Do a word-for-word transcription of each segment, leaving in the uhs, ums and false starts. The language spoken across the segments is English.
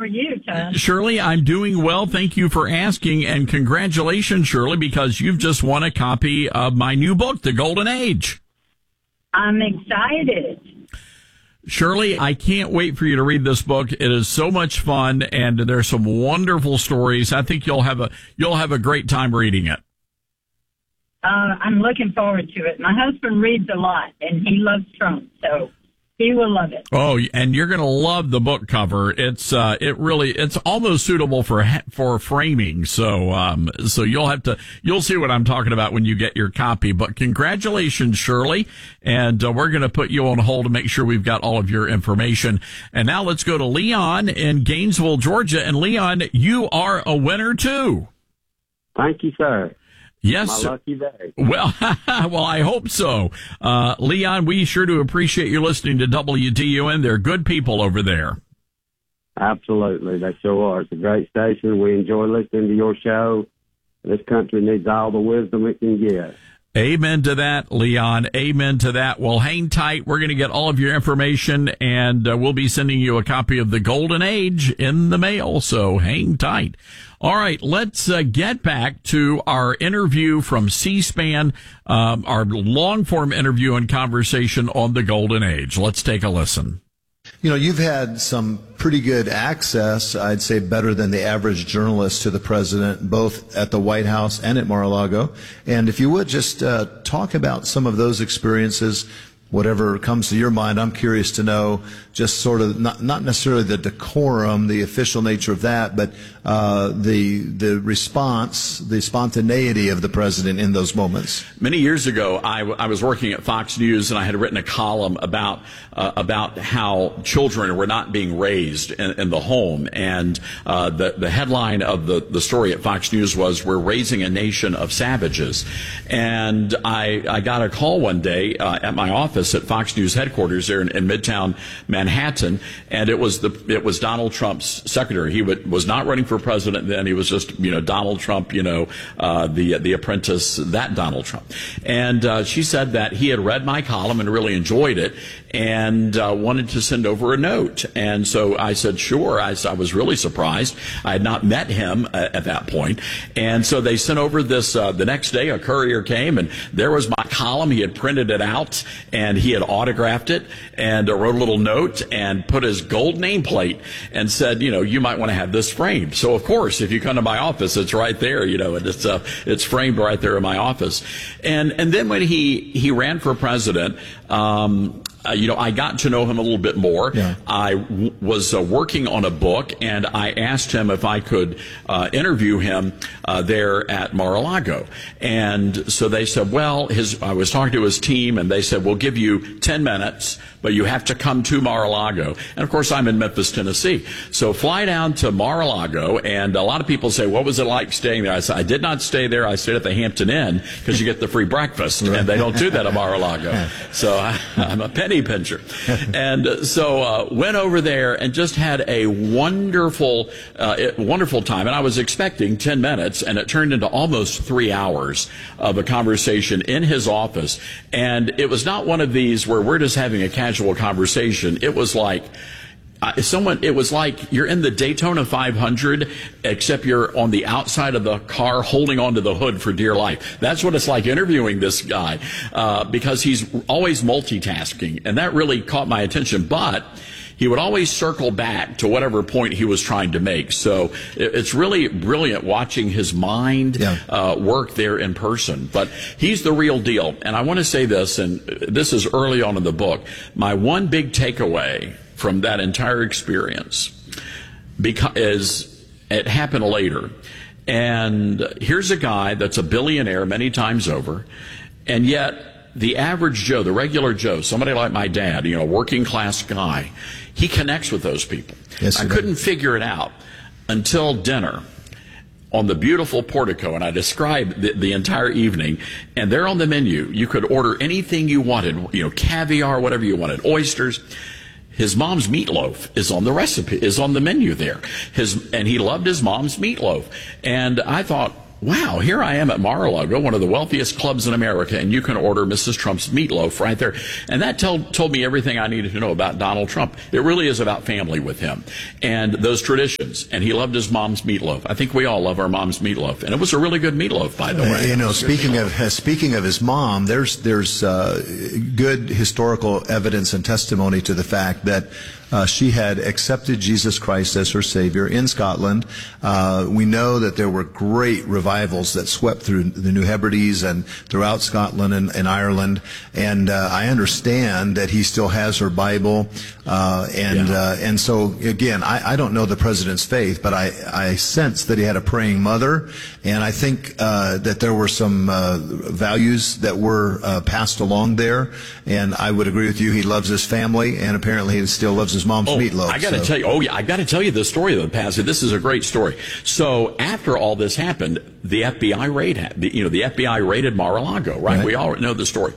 you, Tom? Shirley, I'm doing well. Thank you for asking, and congratulations, Shirley, because you've just won a copy of my new book, The Golden Age. I'm excited. Shirley, I can't wait for you to read this book. It is so much fun, and there's some wonderful stories. I think you'll have a you'll have a great time reading it. Uh, I'm looking forward to it. My husband reads a lot, and he loves Trump, so he will love it. Oh, and you're going to love the book cover. It's uh, it really it's almost suitable for for framing. So um, so you'll have to you'll see what I'm talking about when you get your copy. But congratulations, Shirley, and uh, we're going to put you on hold to make sure we've got all of your information. And now let's go to Leon in Gainesville, Georgia. And Leon, you are a winner too. Thank you, sir. Yes. My lucky day. Well, well, I hope so. Uh, Leon, we sure do appreciate you listening to W T U N. They're good people over there. Absolutely. They sure are. It's a great station. We enjoy listening to your show. This country needs all the wisdom it can get. Amen to that, Leon. Amen to that. Well, hang tight. We're going to get all of your information, and uh, we'll be sending you a copy of The Golden Age in the mail, so hang tight. All right, let's uh, get back to our interview from C-SPAN, um, our long-form interview and conversation on the Golden Age. Let's take a listen. You know, you've had some pretty good access, I'd say better than the average journalist, to the president, both at the White House and at Mar-a-Lago. And if you would just uh, talk about some of those experiences, whatever comes to your mind. I'm curious to know just sort of not, not necessarily the decorum, the official nature of that, but uh, the the response, the spontaneity of the president in those moments. Many years ago, I, w- I was working at Fox News, and I had written a column about uh, about how children were not being raised in, in the home, and uh, the the headline of the the story at Fox News was "We're raising a nation of savages," and I I got a call one day uh, at my office at Fox News headquarters there in, in Midtown Manhattan, and it was the it was Donald Trump's secretary. He would, was not running for president then. He was just you know Donald Trump, you know uh, the the apprentice, that Donald Trump. And uh, she said that he had read my column and really enjoyed it, and uh, wanted to send over a note. And so I said sure. I, I was really surprised. I had not met him uh, at that point, and so they sent over this. Uh, the next day, a courier came, and there was my column. He had printed it out, and he had autographed it, and uh, wrote a little note and put his gold nameplate and said, you know, you might want to have this framed. So of course, if you come to my office, it's right there, you know, and it's uh, it's framed right there in my office. And and then when he he ran for president, um, Uh, you know, I got to know him a little bit more. Yeah. I w- was uh, working on a book, and I asked him if I could uh, interview him uh, there at Mar-a-Lago. And so they said, well, his, I was talking to his team, and they said, we'll give you ten minutes, but you have to come to Mar-a-Lago. And, of course, I'm in Memphis, Tennessee. So fly down to Mar-a-Lago, and a lot of people say, what was it like staying there? I said, I did not stay there. I stayed at the Hampton Inn because you get the free breakfast, right. And they don't do that at Mar-a-Lago. So I, I'm a penny pincher. And uh, so uh, went over there and just had a wonderful, uh, wonderful time. And I was expecting ten minutes, and it turned into almost three hours of a conversation in his office. And it was not one of these where we're just having a casual conversation. It was like, Uh, someone, it was like you're in the Daytona five hundred, except you're on the outside of the car holding onto the hood for dear life. That's what it's like interviewing this guy, uh, because he's always multitasking, and that really caught my attention. But he would always circle back to whatever point he was trying to make. So it, it's really brilliant watching his mind yeah. uh, work there in person. But he's the real deal. And I want to say this, and this is early on in the book. My one big takeaway from that entire experience, because it happened later. And here's a guy that's a billionaire many times over, and yet the average Joe, the regular Joe, somebody like my dad, you know, a working class guy, he connects with those people. Yes, I couldn't figure it out until dinner on the beautiful portico, and I described the, the entire evening, and there on the menu, you could order anything you wanted, you know, caviar, whatever you wanted, oysters. His mom's meatloaf is on the recipe, is on the menu there. His, and he loved his mom's meatloaf. And I thought, wow, here I am at Mar-a-Lago, one of the wealthiest clubs in America, and you can order Missus Trump's meatloaf right there. And that told, told me everything I needed to know about Donald Trump. It really is about family with him and those traditions. And he loved his mom's meatloaf. I think we all love our mom's meatloaf. And it was a really good meatloaf, by the way. Uh, you know, speaking of uh, speaking of his mom, there's there's uh, good historical evidence and testimony to the fact that Uh, she had accepted Jesus Christ as her Savior in Scotland. Uh, we know that there were great revivals that swept through the New Hebrides and throughout Scotland and, and Ireland. And uh, I understand that he still has her Bible. Uh, and yeah. uh, and so, again, I, I don't know the president's faith, but I, I sense that he had a praying mother. And I think uh, that there were some uh, values that were uh, passed along there. And I would agree with you. He loves his family, and apparently he still loves his mom's oh, meatloaf. I got to so. tell you. Oh, yeah, I got to tell you the story of the past. This is a great story. So after all this happened, the F B I raid, you know, the F B I raided Mar-a-Lago. Right? right? We all know the story.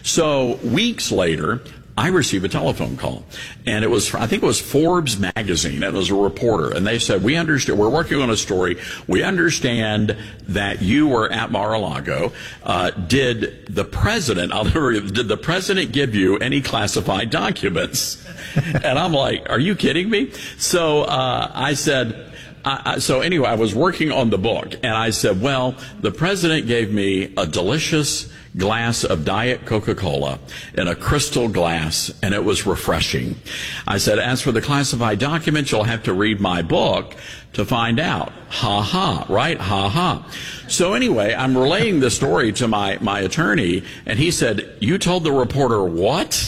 So weeks later, I received a telephone call, and it was, I think it was Forbes magazine. It was a reporter, and they said, we understand, we're working on a story. We understand that you were at Mar-a-Lago. Uh, did the president, I'll never, did the president give you any classified documents? And I'm like, are you kidding me? So, uh, I said, I, so anyway, I was working on the book, and I said, well, the president gave me a delicious glass of Diet Coca-Cola in a crystal glass, and it was refreshing. I said, as for the classified documents, you'll have to read my book to find out. Ha ha, right? Ha ha. So anyway, I'm relaying the story to my, my attorney, and he said, you told the reporter what?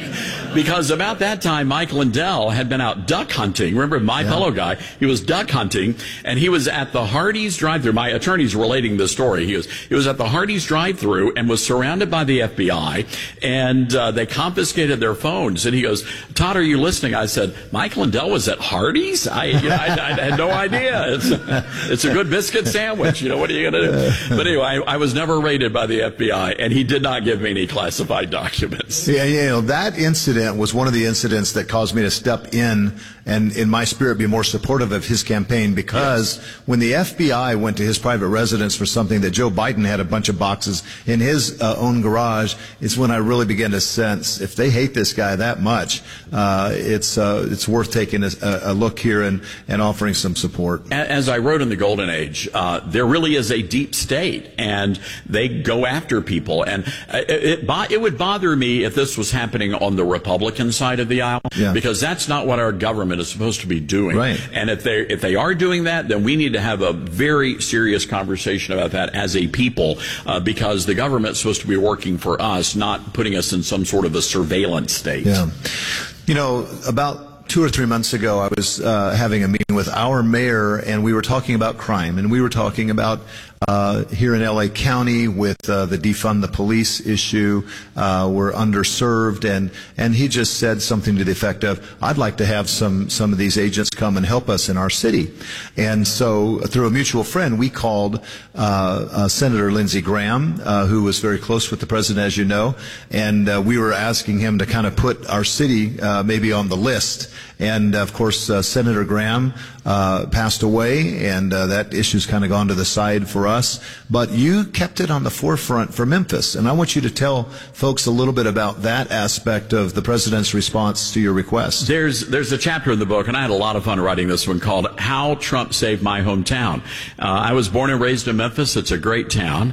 Because about that time, Mike Lindell had been out duck hunting. Remember, my yeah. fellow guy? He was duck hunting, and he was at the Hardee's drive-thru. My attorney's relating the story. He was he was at the Hardee's drive-thru and was surrounded by the F B I, and uh, they confiscated their phones. And he goes, Todd, are you listening? I said, Mike Lindell was at Hardee's? I, you know, I, I had no idea. It's a, it's a good biscuit sandwich. You know, what are you going to do? But anyway, I, I was never raided by the F B I, and he did not give me any classified documents. Yeah, you know, that incident was one of the incidents that caused me to step in and, in my spirit, be more supportive of his campaign, because yes. when the F B I went to his private residence for something that Joe Biden had a bunch of boxes in his uh, own garage, is when I really began to sense, if they hate this guy that much, uh, it's uh, it's worth taking a, a look here and, and offering some support. As I wrote in the Golden Age, uh, there really is a deep state, and they go after people. And it, it, it would bother me if this was happening on the Republican side of the aisle, yeah. because that's not what our government is supposed to be doing. Right. And if they if they are doing that, then we need to have a very serious conversation about that as a people, uh, because the government's supposed to be working for us, not putting us in some sort of a surveillance state. Yeah. You know, about two or three months ago, I was uh, having a meeting with our mayor, and we were talking about crime, and we were talking about Uh, here in L A County with uh, the defund the police issue. Uh, we're underserved, and and he just said something to the effect of, I'd like to have some some of these agents come and help us in our city. And so through a mutual friend, we called uh, uh, Senator Lindsey Graham, uh, who was very close with the president, as you know, and uh, we were asking him to kind of put our city uh, maybe on the list. And of course, uh, Senator Graham uh, passed away, and uh, that issue's kind of gone to the side for us. But you kept it on the forefront for Memphis, and I want you to tell folks a little bit about that aspect of the president's response to your request. There's there's a chapter in the book, and I had a lot of fun writing this one, called "How Trump Saved My Hometown." Uh, I was born and raised in Memphis. It's a great town,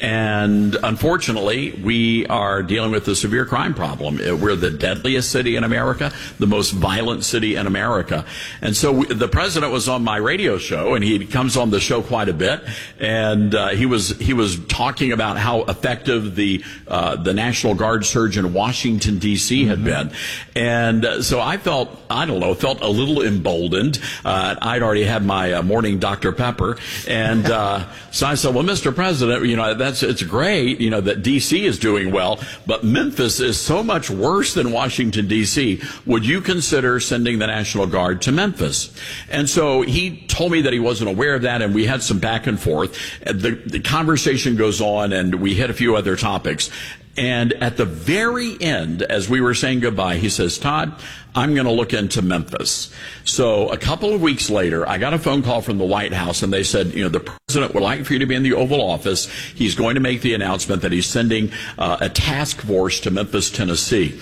and unfortunately, we are dealing with a severe crime problem. We're the deadliest city in America, the most violent city in America. And so we, the president was on my radio show, and he comes on the show quite a bit, and uh, he was he was talking about how effective the uh, the National Guard surge in Washington, D C had mm-hmm. been. And uh, so I felt, I don't know, felt a little emboldened. Uh, I'd already had my uh, morning Doctor Pepper, and uh, so I said, well, Mister President, you know, that's it's great, you know, that D C is doing well, but Memphis is so much worse than Washington, D C. Would you consider sending the National Guard to Memphis? And so he told me that he wasn't aware of that, and we had some back and forth. The, the conversation goes on, and we hit a few other topics. And at the very end, as we were saying goodbye, he says, Todd, I'm going to look into Memphis. So a couple of weeks later, I got a phone call from the White House, and they said, you know, the president would like for you to be in the Oval Office. He's going to make the announcement that he's sending uh, a task force to Memphis, Tennessee.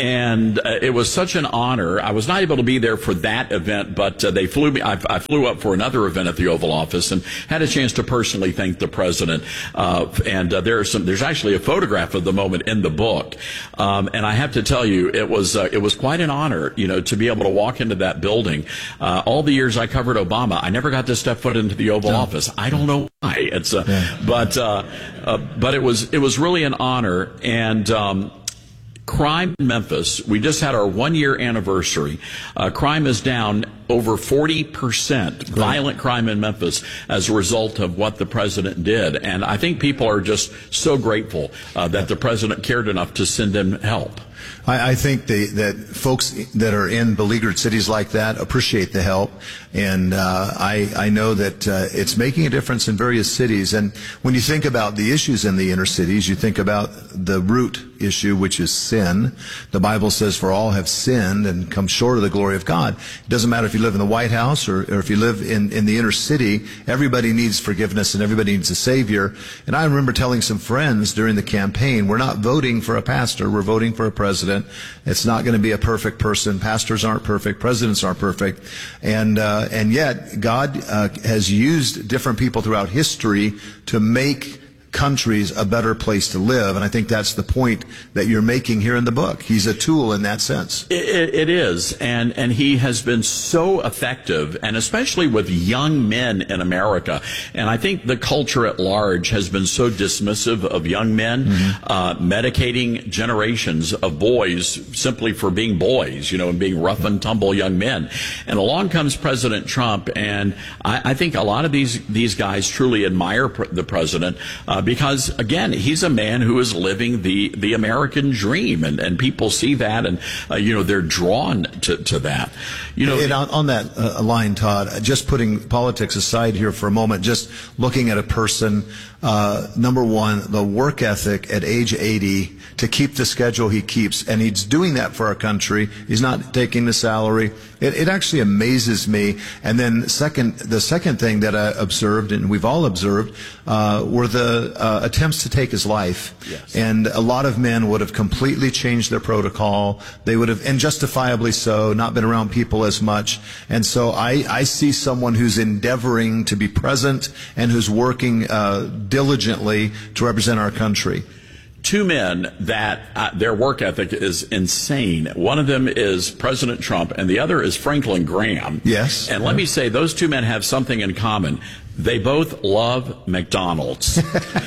And uh, it was such an honor. I was not able to be there for that event, but uh, they flew me. I, I flew up for another event at the Oval Office and had a chance to personally thank the president. Uh, and uh, there are some. There's actually a photograph of the moment in the book. Um, and I have to tell you, it was uh, it was quite an honor, you know, to be able to walk into that building. Uh, all the years I covered Obama, I never got to step foot into the Oval no. Office. I don't know why. It's uh, yeah. but uh, uh, but it was it was really an honor. And um, crime in Memphis, we just had our one year anniversary. Uh, crime is down over forty percent, violent crime in Memphis, as a result of what the president did. And I think people are just so grateful uh, that the president cared enough to send him help. I, I think they, that folks that are in beleaguered cities like that appreciate the help. And uh, I, I know that uh, it's making a difference in various cities. And when you think about the issues in the inner cities, you think about the root issue, which is sin. The Bible says, for all have sinned and come short of the glory of God. It doesn't matter if you live in the White House or, or if you live in, in the inner city, everybody needs forgiveness and everybody needs a Savior. And I remember telling some friends during the campaign, we're not voting for a pastor, we're voting for a president. It's not going to be a perfect person. Pastors aren't perfect, presidents aren't perfect. And uh, and yet, God uh, has used different people throughout history to make countries a better place to live. And I think that's the point that you're making here in the book. He's a tool in that sense. It, it is. And, and he has been so effective, and especially with young men in America. And I think the culture at large has been so dismissive of young men, mm-hmm. uh, medicating generations of boys simply for being boys, you know, and being rough and tumble young men. And along comes President Trump. And I, I think a lot of these, these guys truly admire pr- the president, uh, because, again, he's a man who is living the, the American dream, and, and people see that, and, uh, you know, they're drawn to, to that. You know, and on, on that uh, line, Todd, just putting politics aside here for a moment, just looking at a person, uh, number one, the work ethic at age eighty to keep the schedule he keeps, and he's doing that for our country. He's not taking the salary. It, it actually amazes me. And then second, the second thing that I observed, and we've all observed, uh, were the uh, attempts to take his life. Yes. And a lot of men would have completely changed their protocol. They would have, and justifiably so, not been around people as much. And so I, I see someone who's endeavoring to be present and who's working uh, diligently to represent our country. Two men that uh, their work ethic is insane. One of them is President Trump, and the other is Franklin Graham. Yes. And let me say, those two men have something in common. They both love McDonald's.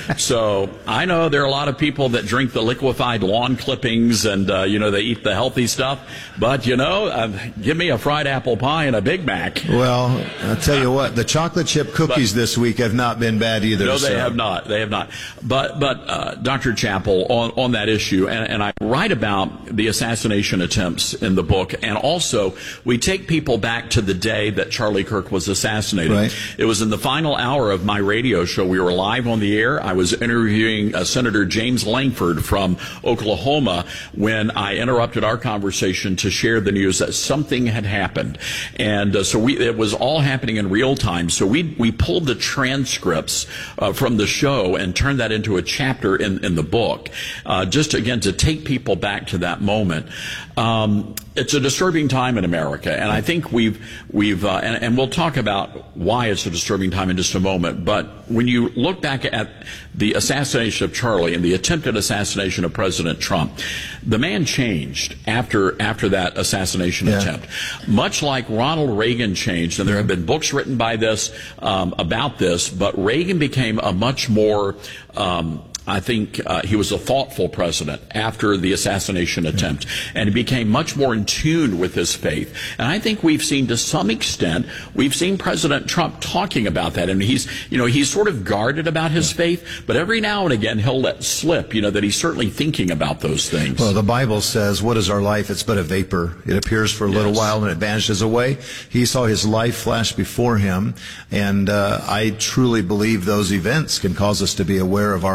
So I know there are a lot of people that drink the liquefied lawn clippings and, uh, you know, they eat the healthy stuff. But, you know, uh, give me a fried apple pie and a Big Mac. Well, I'll tell you what, the chocolate chip cookies but, this week have not been bad either. No, they so. have not. They have not. But, but uh, Doctor Chappell, on, on that issue, and, and I write about the assassination attempts in the book, and also we take people back to the day that Charlie Kirk was assassinated. Right. It was in the final hour of my radio show. We were live on the air. I was interviewing uh, Senator James Langford from Oklahoma when I interrupted our conversation to share the news that something had happened. And uh, so we, it was all happening in real time. So we we pulled the transcripts uh, from the show and turned that into a chapter in, in the book, uh, just again to take people back to that moment. Um, it's a disturbing time in America, and I think we've we've uh, and, and we'll talk about why it's a disturbing time in just a moment. But when you look back at the assassination of Charlie and the attempted assassination of President Trump, the man changed after after that assassination yeah. attempt, much like Ronald Reagan changed. And there have been books written by this um, about this, but Reagan became a much more um, I think uh, he was a thoughtful president after the assassination attempt, and he became much more in tune with his faith. And I think we've seen, to some extent, we've seen President Trump talking about that. And he's, you know, he's sort of guarded about his faith, but every now and again he'll let slip, you know, that he's certainly thinking about those things. Well, the Bible says, what is our life? It's but a vapor. It appears for a little yes. while and it vanishes away. He saw his life flash before him, and uh, I truly believe those events can cause us to be aware of our own mortality.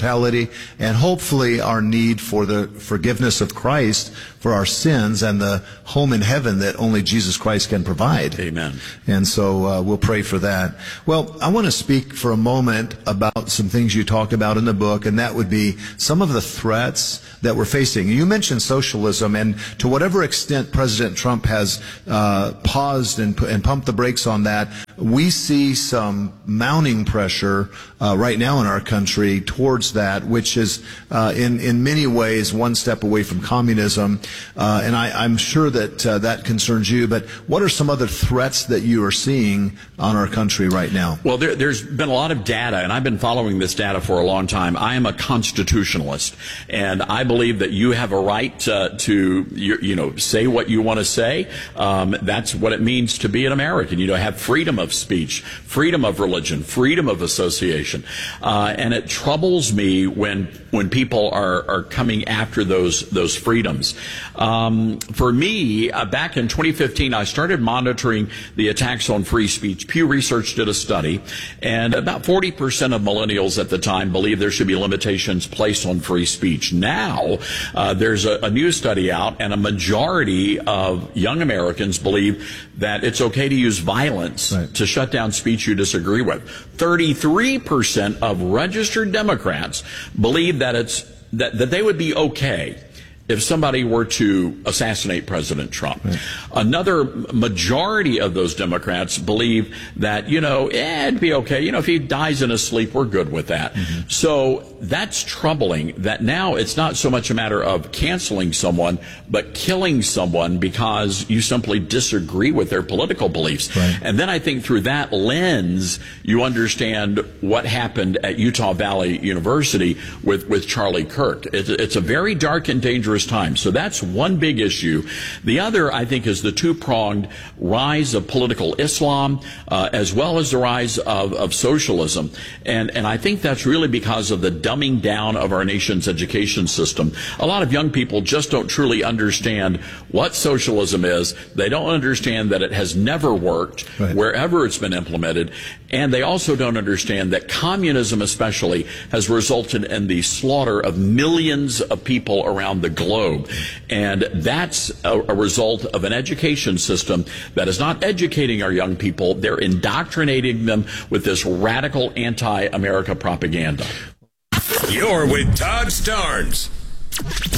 mortality, and hopefully our need for the forgiveness of Christ for our sins and the home in heaven that only Jesus Christ can provide. Amen. And so uh, we'll pray for that. Well, I want to speak for a moment about some things you talk about in the book, and that would be some of the threats that we're facing. You mentioned socialism, and to whatever extent President Trump has uh, paused and, and pumped the brakes on that, we see some mounting pressure uh, right now in our country towards that, which is uh, in, in many ways one step away from communism. Uh, and I, I'm sure that uh, that concerns you, but what are some other threats that you are seeing on our country right now? Well, there, there's been a lot of data, and I've been following this data for a long time. I am a constitutionalist, and I believe that you have a right uh, to, you, you know, say what you want to say. Um, that's what it means to be an American. You know, have freedom of speech, freedom of religion, freedom of association. Uh, and it troubles me when when people are, are coming after those those freedoms. Um, for me, uh, back in twenty fifteen, I started monitoring the attacks on free speech. Pew Research did a study, and about forty percent of millennials at the time believe there should be limitations placed on free speech. Now, uh, there's a, a new study out, and a majority of young Americans believe that it's okay to use violence right. to shut down speech you disagree with. thirty-three percent of registered Democrats believe that it's that, that they would be okay if somebody were to assassinate President Trump. Right. Another majority of those Democrats believe that, you know, eh, it'd be okay. You know, if he dies in his sleep, we're good with that. Mm-hmm. So that's troubling that now it's not so much a matter of canceling someone, but killing someone because you simply disagree with their political beliefs. Right. And then I think through that lens, you understand what happened at Utah Valley University with, with Charlie Kirk. It's, it's a very dark and dangerous time. So that's one big issue. The other, I think, is the two-pronged rise of political Islam, uh, as well as the rise of, of socialism. And, and I think that's really because of the dumbing down of our nation's education system. A lot of young people just don't truly understand what socialism is. They don't understand that it has never worked right. wherever it's been implemented. And they also don't understand that communism especially has resulted in the slaughter of millions of people around the globe. And that's a, a result of an education system that is not educating our young people. They're indoctrinating them with this radical anti-America propaganda. You're with Todd Starnes.